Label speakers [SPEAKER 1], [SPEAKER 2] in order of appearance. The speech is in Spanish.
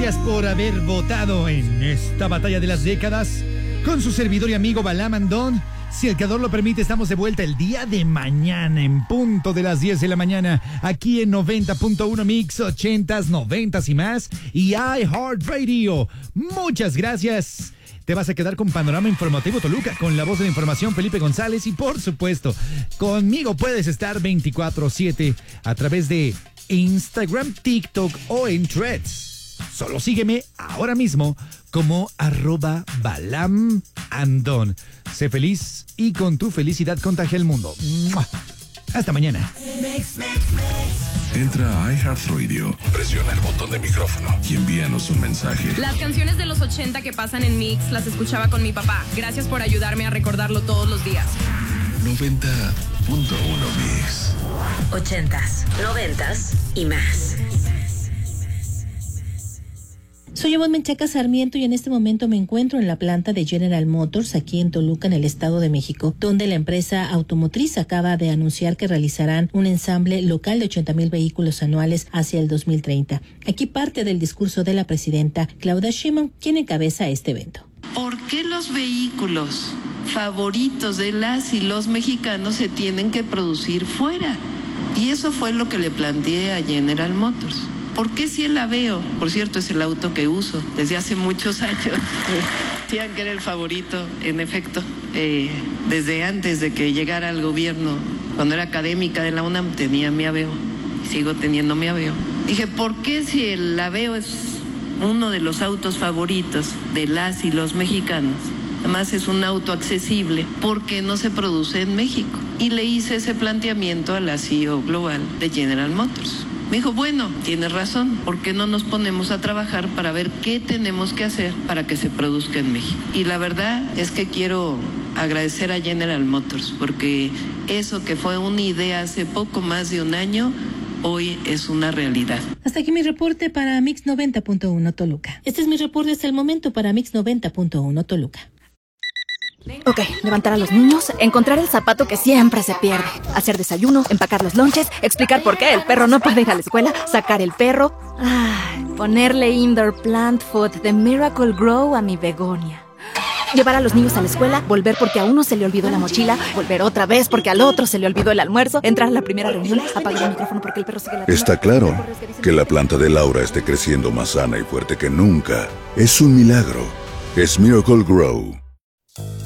[SPEAKER 1] gracias por haber votado en esta batalla de las décadas con su servidor y amigo Balam Andón. Si el creador lo permite, estamos de vuelta el día de mañana en punto de las 10 de la mañana aquí en 90.1 Mix 80s, 90s y más y iHeartRadio. Muchas gracias. Te vas a quedar con Panorama Informativo Toluca, con la voz de la información Felipe González y por supuesto, conmigo puedes estar 24/7 a través de Instagram, TikTok o en Threads. Solo sígueme ahora mismo como @BalamAndón. Sé feliz y con tu felicidad contagia el mundo. ¡Mua! Hasta mañana.
[SPEAKER 2] Entra a iHeartRadio, presiona el botón de micrófono y envíanos un mensaje.
[SPEAKER 3] Las canciones de los 80 que pasan en Mix las escuchaba con mi papá. Gracias por ayudarme a recordarlo todos los días.
[SPEAKER 2] 90.1 Mix.
[SPEAKER 4] 80s, 90s y más.
[SPEAKER 5] Soy Ivonne Menchaca Sarmiento y en este momento me encuentro en la planta de General Motors aquí en Toluca, en el Estado de México, donde la empresa automotriz acaba de anunciar que realizarán un ensamble local de 80,000 vehículos anuales hacia el 2030. Aquí parte del discurso de la presidenta Claudia Sheinbaum, quien encabeza este evento.
[SPEAKER 6] ¿Por qué los vehículos favoritos de las y los mexicanos se tienen que producir fuera? Y eso fue lo que le planteé a General Motors. ¿Por qué si el Aveo? Por cierto, es el auto que uso desde hace muchos años. Decían que era el favorito, en efecto. Desde antes de que llegara al gobierno, cuando era académica de la UNAM, tenía mi Aveo. Sigo teniendo mi Aveo. Dije, ¿por qué si el Aveo es uno de los autos favoritos de las y los mexicanos? Además es un auto accesible, ¿por qué no se produce en México? Y le hice ese planteamiento a la CEO global de General Motors. Me dijo, bueno, tienes razón, ¿por qué no nos ponemos a trabajar para ver qué tenemos que hacer para que se produzca en México? Y la verdad es que quiero agradecer a General Motors, porque eso que fue una idea hace poco más de un año, hoy es una realidad.
[SPEAKER 5] Hasta aquí mi reporte para Mix 90.1 Toluca. Este es mi reporte hasta el momento para Mix 90.1 Toluca.
[SPEAKER 7] Ok, levantar a los niños, encontrar el zapato que siempre se pierde, hacer desayuno, empacar los lonches, explicar por qué el perro no puede ir a la escuela, sacar el perro, ponerle indoor plant food de Miracle Grow a mi begonia. Llevar a los niños a la escuela, volver porque a uno se le olvidó la mochila, volver otra vez porque al otro se le olvidó el almuerzo, entrar a la primera reunión, apagar el micrófono porque el perro sigue la...
[SPEAKER 2] Está claro que la planta de Laura esté creciendo más sana y fuerte que nunca. Es un milagro. Es Miracle Grow.